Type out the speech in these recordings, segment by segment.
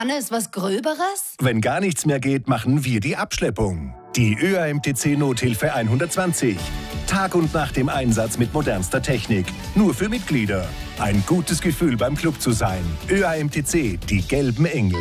Hannes, was Gröberes? Wenn gar nichts mehr geht, machen wir die Abschleppung. Die ÖAMTC Nothilfe 120. Tag und Nacht im Einsatz mit modernster Technik. Nur für Mitglieder. Ein gutes Gefühl beim Club zu sein. ÖAMTC, die gelben Engel.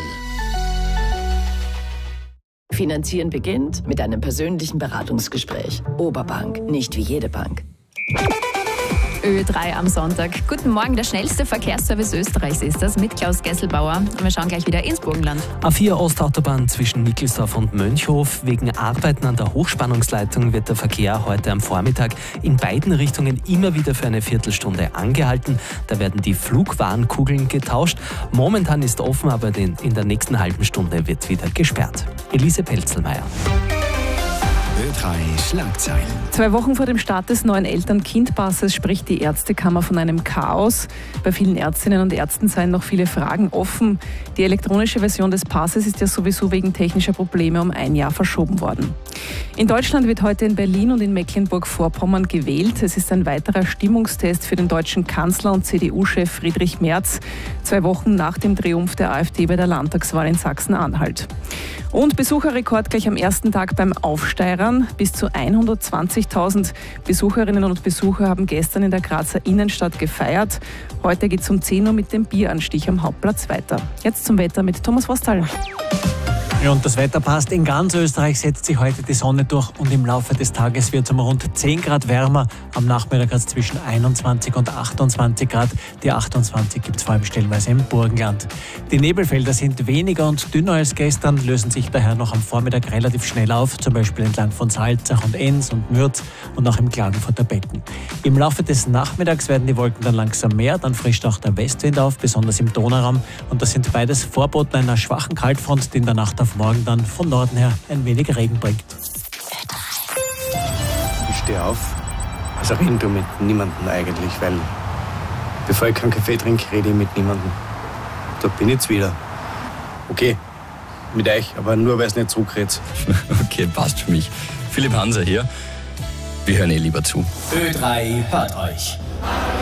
Finanzieren beginnt mit einem persönlichen Beratungsgespräch. Oberbank, nicht wie jede Bank. Ö3 am Sonntag. Guten Morgen, der schnellste Verkehrsservice Österreichs ist das mit Klaus Gesselbauer. Und wir schauen gleich wieder ins Burgenland. A4 Ostautobahn zwischen Nickelsdorf und Mönchhof. Wegen Arbeiten an der Hochspannungsleitung wird der Verkehr heute am Vormittag in beiden Richtungen immer wieder für eine Viertelstunde angehalten. Da werden die Flugwarnkugeln getauscht. Momentan ist offen, aber in der nächsten halben Stunde wird wieder gesperrt. Elise Pelzelmeier. Ö3 Schlagzeilen. 2 Wochen vor dem Start des neuen Eltern-Kind-Passes spricht die Ärztekammer von einem Chaos. Bei vielen Ärztinnen und Ärzten seien noch viele Fragen offen. Die elektronische Version des Passes ist ja sowieso wegen technischer Probleme um 1 Jahr verschoben worden. In Deutschland wird heute in Berlin und in Mecklenburg-Vorpommern gewählt. Es ist ein weiterer Stimmungstest für den deutschen Kanzler und CDU-Chef Friedrich Merz, 2 Wochen nach dem Triumph der AfD bei der Landtagswahl in Sachsen-Anhalt. Und Besucherrekord gleich am ersten Tag beim Aufsteirern. Bis zu 120.000 Besucherinnen und Besucher haben gestern in der Grazer Innenstadt gefeiert. Heute geht es um 10 Uhr mit dem Bieranstich am Hauptplatz weiter. Jetzt zum Wetter mit Thomas Vostal. Ja, und das Wetter passt. In ganz Österreich setzt sich heute die Sonne durch und im Laufe des Tages wird es um rund 10 Grad wärmer. Am Nachmittag hat es zwischen 21 und 28 Grad. Die 28 gibt es vor allem stellenweise im Burgenland. Die Nebelfelder sind weniger und dünner als gestern, lösen sich daher noch am Vormittag relativ schnell auf, zum Beispiel entlang von Salzach und Enns und Mürz und auch im Klagenfurter Becken. Im Laufe des Nachmittags werden die Wolken dann langsam mehr, dann frischt auch der Westwind auf, besonders im Donauraum. Und das sind beides Vorboten einer schwachen Kaltfront, die in der Nacht auf morgen dann von Norden her ein wenig Regen bringt. Ich stehe auf, also reden du mit niemandem eigentlich, weil bevor ich keinen Kaffee trinke, rede ich mit niemandem. Da bin ich jetzt wieder. Okay, mit euch, aber nur weil es nicht zurückredet. Okay, passt für mich. Philipp Hanser hier. Wir hören lieber zu. Ö3 hört euch.